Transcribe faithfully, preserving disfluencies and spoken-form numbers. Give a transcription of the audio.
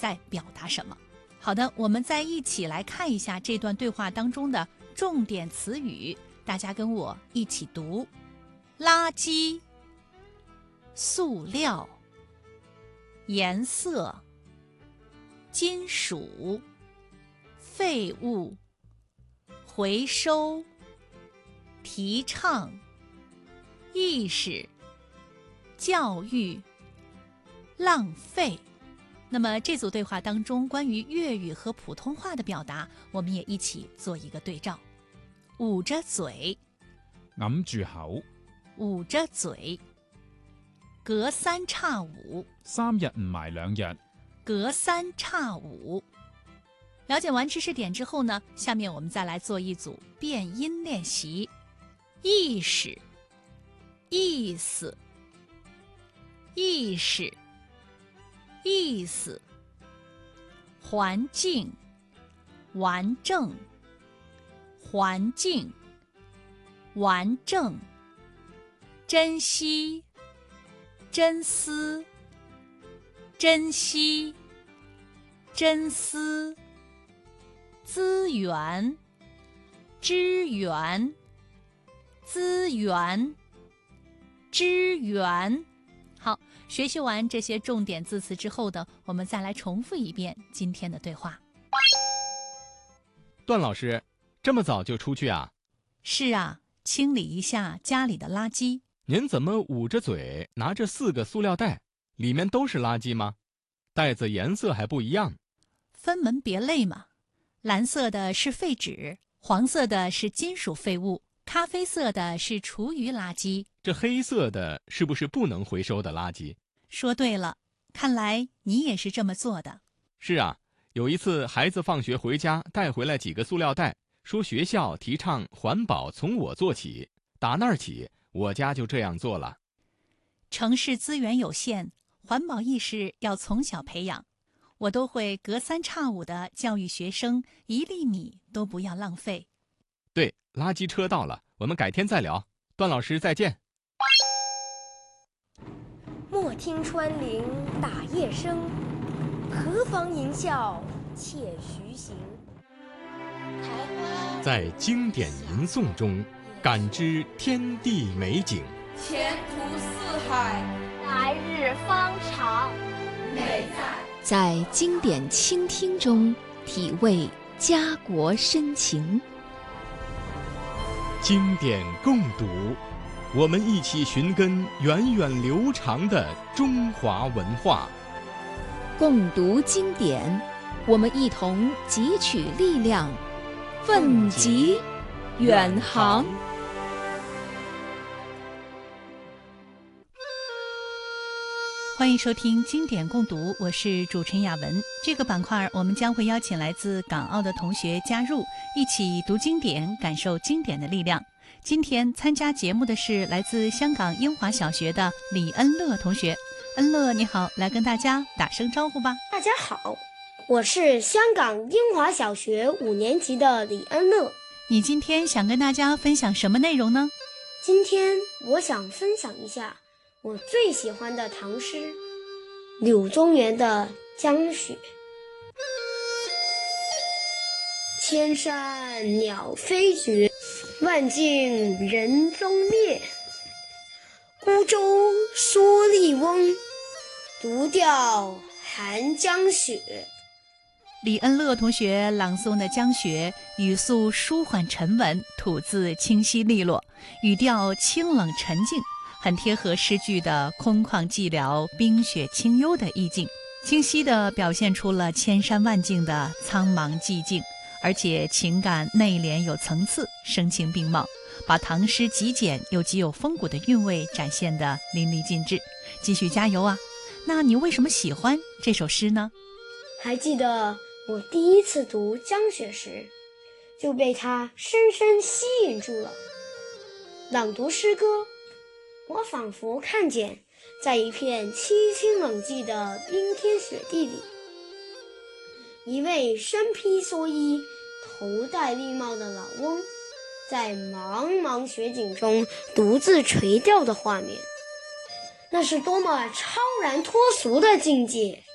在表达什么。好的，我们再一起来看一下这段对话当中的重点词语，大家跟我一起读：垃圾、塑料、颜色、金属、废物、回收、提倡、意识、教育、浪费。那么这组对话当中关于粤语和普通话的表达，我们也一起做一个对照。捂着嘴， 揞住口， 捂着嘴；隔三差五， 三日唔埋兩日， 隔三差五。了解完知识点之后呢，下面我们再来做一组变音练习。意识、意思、意识、意思；环境、完正、环境、完正；珍惜、真思、珍惜、真思；资源、支援、资源、支援。好，学习完这些重点字词之后的，我们再来重复一遍今天的对话。 段老师，这么早就出去啊？ 是啊，清理一下家里的垃圾。 您怎么捂着嘴，拿着四个塑料袋，里面都是垃圾吗？袋子颜色还不一样。 分门别类嘛，蓝色的是废纸，黄色的是金属废物，咖啡色的是厨余垃圾。 这黑色的是不是不能回收的垃圾？ 说对了，看来你也是这么做的。 是啊，有一次孩子放学回家带回来几个塑料袋，说学校提倡环保从我做起，打那儿起我家就这样做了。 城市资源有限，环保意识要从小培养。我都会隔三差五地教育学生，一粒米都不要浪费。 对，垃圾车到了，我们改天再聊。段老师再见。 莫听穿林打叶声，何妨吟啸且徐行。 在经典吟诵中感知天地美景， 前途似海， 来日方长。 美在在经典倾听中体味家国深情。 经典共读，我们一起寻根源远流长的中华文化。 共读经典，我们一同汲取力量，奋楫远航。 欢迎收听经典共读，我是主持人雅文。这个板块我们将会邀请来自港澳的同学加入，一起读经典，感受经典的力量。今天参加节目的是来自香港英华小学的李恩乐同学。恩乐你好，来跟大家打声招呼吧。 大家好，我是香港英华小学五年级的李恩乐。 你今天想跟大家分享什么内容呢？ 今天我想分享一下我最喜欢的唐诗柳宗元的《江雪》。千山鸟飞绝，万径人踪灭。孤舟蓑笠翁，独钓寒江雪。 李恩乐同学朗诵的《江雪》，语速舒缓沉稳，吐字清晰利落，语调清冷沉静，很贴合诗句的空旷寂寥、冰雪清幽的意境，清晰地表现出了千山万径的苍茫寂静，而且情感内敛有层次，声情并茂，把唐诗极简又极有风骨的韵味展现得淋漓尽致。继续加油啊！那你为什么喜欢这首诗呢？ 还记得我第一次读《江雪》时，就被它深深吸引住了。朗读诗歌，我仿佛看见在一片凄清冷寂的冰天雪地里，一位身披蓑衣头戴绿帽的老翁在茫茫雪景中独自垂钓的画面。那是多么超然脱俗的境界！